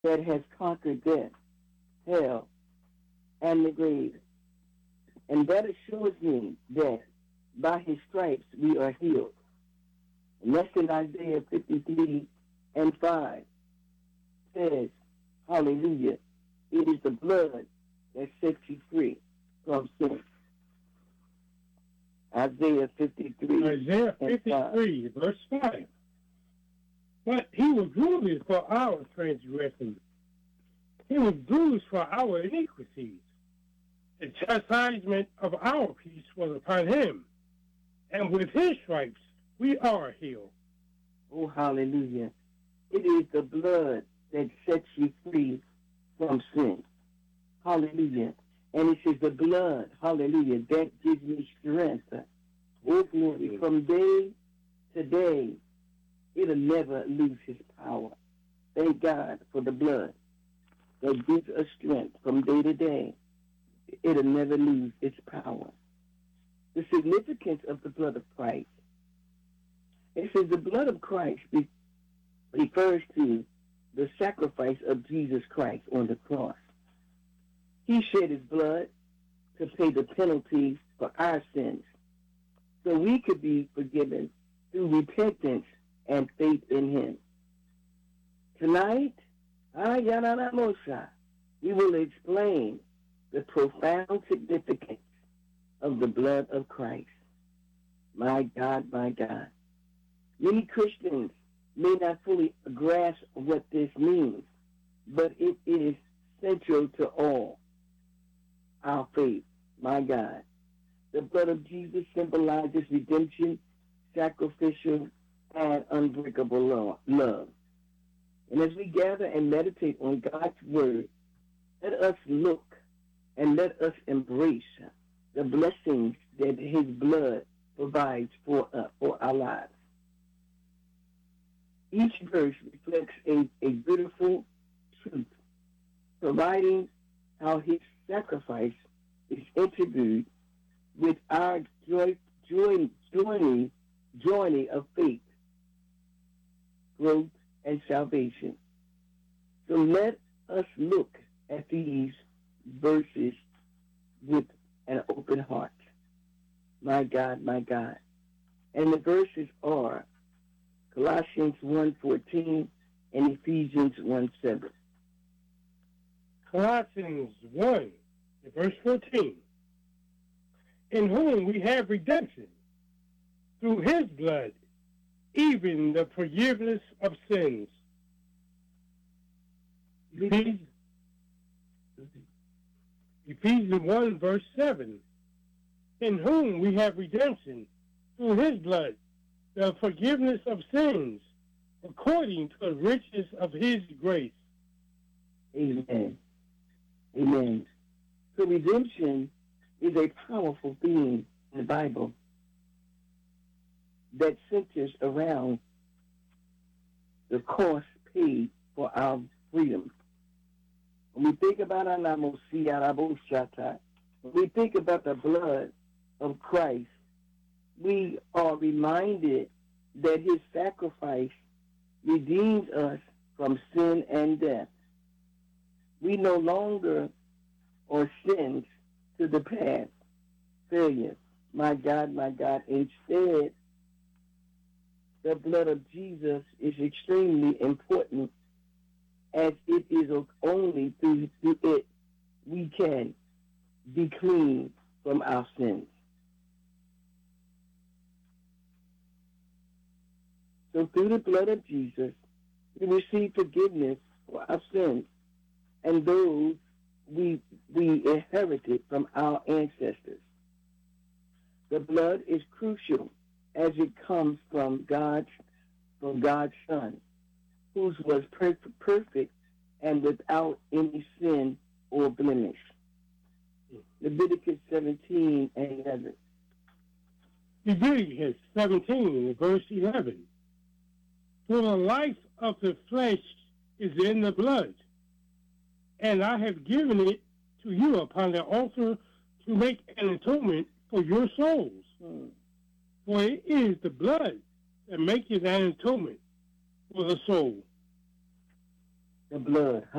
that has conquered death, hell, and the grave. And that assures me that by his stripes we are healed. And that's in Isaiah 53 and 5 says, hallelujah, it is the blood that sets you free from sin. Isaiah 53 Isaiah and 5. 53, verse 5. But he was wounded for our transgressions. He was bruised for our iniquities. The chastisement of our peace was upon him, and with his stripes we are healed. Oh, hallelujah. It is the blood that sets you free from sin. Hallelujah. And it says the blood, hallelujah, that gives me strength. Oh, glory. From day to day, it'll never lose its power. Thank God for the blood that gives us strength from day to day. It'll never lose its power. The significance of the blood of Christ. It says the blood of Christ refers to the sacrifice of Jesus Christ on the cross. He shed his blood to pay the penalty for our sins, so we could be forgiven through repentance and faith in him. Tonight, we will explain the profound significance of the blood of Christ. My God, my God. Many Christians may not fully grasp what this means, but it is central to all our faith. My God. The blood of Jesus symbolizes redemption, sacrificial, and unbreakable love. And as we gather and meditate on God's word, let us look and let us embrace the blessings that his blood provides for our lives. Each verse reflects a beautiful truth, providing how his sacrifice is interviewed with our journey of faith, growth, and salvation. So let us look at these verses with an open heart. My God, my God. And the verses are Colossians 1:14 and Ephesians 1:7. Colossians 1, verse 14. In whom we have redemption through his blood, even the forgiveness of sins. Ephesians 1, verse 7. In whom we have redemption through his blood, the forgiveness of sins, according to the riches of his grace. Amen. Amen. So redemption is a powerful theme in the Bible that centers around the cost paid for our freedom. When we think about when we think about the blood of Christ, we are reminded that his sacrifice redeems us from sin and death. We no longer are sins to the past, failure. My God, my God. Instead, the blood of Jesus is extremely important, as it is only through it we can be clean from our sins. So through the blood of Jesus, we receive forgiveness for our sins and those we inherited from our ancestors. The blood is crucial as it comes from God's Son, who was perfect and without any sin or blemish. Leviticus 17 and 11. Leviticus 17, verse 11. For the life of the flesh is in the blood, and I have given it to you upon the altar to make an atonement for your souls. For it is the blood that maketh an atonement for the soul. the blood.